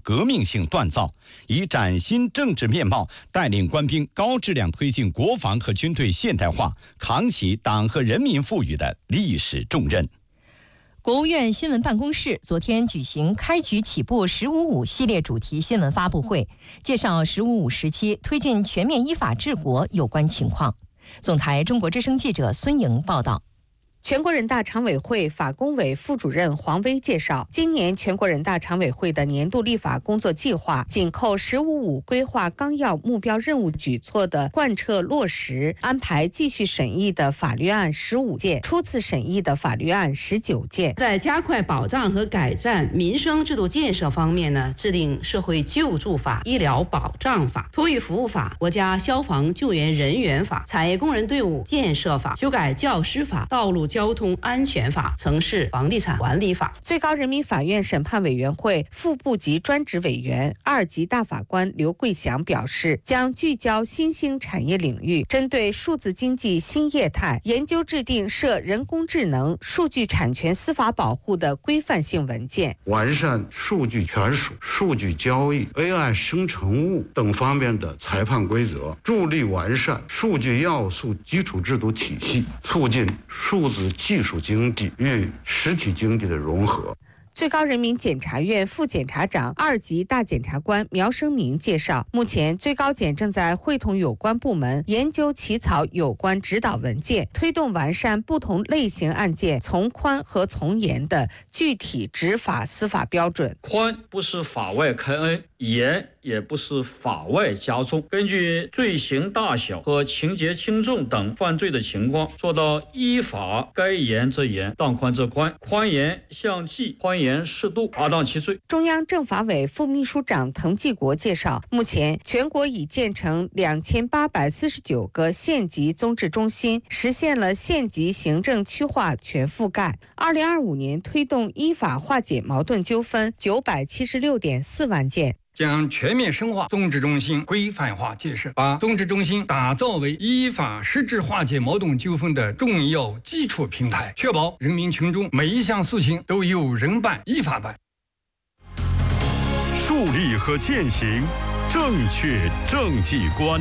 革命性锻造，以崭新政治面貌带领官兵高质量推进国防和军队现代化，扛起党和人民赋予的历史重任。 国务院新闻办公室昨天举行开局起步“15.5”系列主题新闻发布会，介绍“15.5”时期推进全面依法治国有关情况。总台中国之声记者孙莹报道。 全国人大常委会法工委副主任黄威介绍，今年全国人大常委会的年度立法工作计划紧扣“15.5”规划纲要目标任务举措的贯彻落实，安排继续审议的法律案15件，初次审议的法律案19件。 在加快保障和改善民生制度建设方面呢，制定社会救助法、医疗保障法、托育服务法、国家消防救援人员法、产业工人队伍建设法、修改教师法、道路交通安全法、城市房地产管理法。 最高人民法院审判委员会副部级专职委员、2级大法官刘桂祥表示，将聚焦新兴产业领域，针对数字经济新业态，研究制定涉人工智能、数据产权司法保护的规范性文件， 完善数据权属、数据交易、AI 生成物等方面的裁判规则，助力完善数据要素基础制度体系，促进数字技术经济与实体经济的融合。 最高人民检察院副检察长、2级大检察官苗生明介绍，目前最高检正在会同有关部门研究起草有关指导文件，推动完善不同类型案件从宽和从严的具体执法司法标准。 宽不是法外开恩，严也不是法外加重，根据罪行大小和情节轻重等犯罪的情况，做到依法该严则严，当宽则宽，宽严相济，宽严适度，恰当其罪。 中央政法委副秘书长滕继国介绍，目前全国已建成2849个县级综治中心，实现了县级行政区划全覆盖。2025年推动依法化解矛盾纠纷976.4万件。 将全面深化综治中心规范化建设，把综治中心打造为依法实质化解矛盾纠纷的重要基础平台，确保人民群众每一项事情都有人办、依法办。 树立和践行正确政绩观。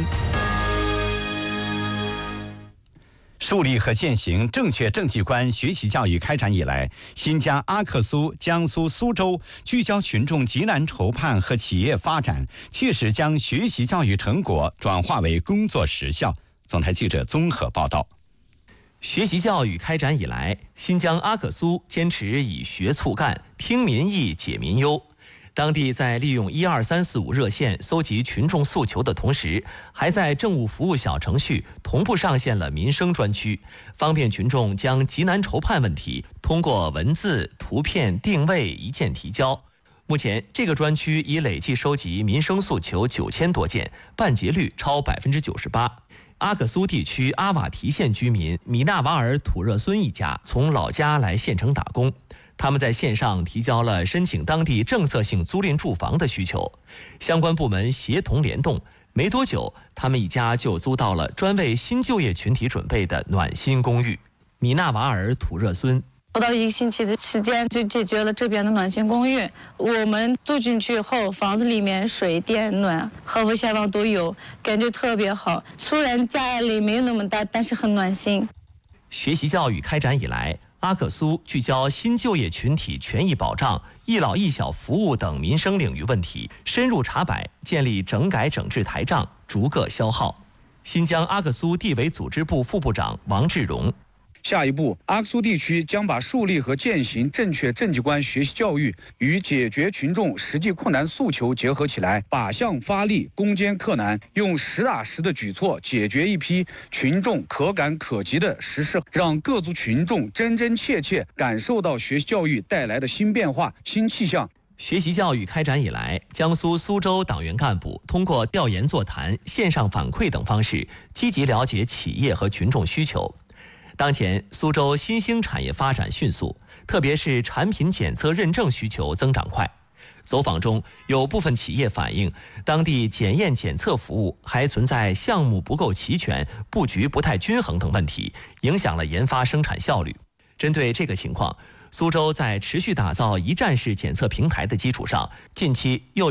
树立和践行正确政绩观学习教育开展以来，新疆阿克苏、江苏苏州聚焦群众急难筹盼和企业发展，切实将学习教育成果转化为工作实效。总台记者综合报道。 学习教育开展以来，新疆阿克苏坚持以学促干、听民意、解民忧。当地在利用12345热线搜集群众诉求的同时，还在政务服务小程序同步上线了民生专区，方便群众将急难筹盼问题通过文字、图片定位一键提交。目前，这个专区已累计收集民生诉求9000多件，办结率超98%。阿克苏地区阿瓦提县居民米纳瓦尔土热孙一家从老家来县城打工。他们在线上提交了申请当地政策性租赁住房的需求，相关部门协同联动，没多久，他们一家就租到了专为新就业群体准备的暖心公寓。米纳瓦尔土热孙不到1个星期的时间就解决了这边的暖心公寓。我们住进去后，房子里面水电暖和无线网都有，感觉特别好。虽然家里没有那么大，但是很暖心。 学习教育开展以来，阿克苏聚焦新就业群体权益保障、一老一小服务等民生领域问题，深入查摆，建立整改整治台账，逐个消耗。新疆阿克苏地委组织部副部长王志荣。 下一步，阿克苏地区将把树立和践行正确政绩观学习教育与解决群众实际困难诉求结合起来，靶向发力，攻坚克难，用实打实的举措解决一批群众可感可及的实事，让各族群众真真切切感受到学习教育带来的新变化、新气象。 学习教育开展以来，江苏苏州党员干部通过调研座谈、线上反馈等方式，积极了解企业和群众需求。当前，苏州新兴产业发展迅速，特别是产品检测认证需求增长快。走访中，有部分企业反映，当地检验检测服务还存在项目不够齐全、布局不太均衡等问题，影响了研发生产效率。针对这个情况，苏州在持续打造一站式检测平台的基础上，近期又